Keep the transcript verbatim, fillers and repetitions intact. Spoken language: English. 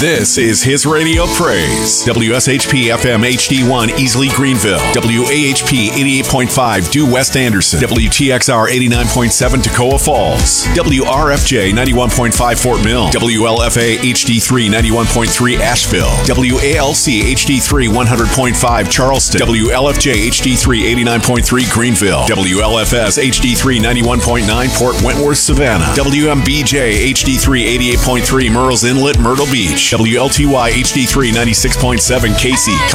This is His Radio Praise. W S H P F M H D one Easley Greenville. W A H P eighty-eight point five Due West Anderson. W T X R eighty-nine point seven Toccoa Falls. W R F J ninety-one point five Fort Mill. W L F A H D three ninety-one point three Asheville. W A L C H D three one hundred point five Charleston. W L F J H D three eighty-nine point three Greenville. W L F S H D three ninety-one point nine Port Wentworth Savannah. W M B J H D three eighty-eight point three Murrells Inlet Myrtle Beach. W L T Y H D three ninety-six point seven Casey.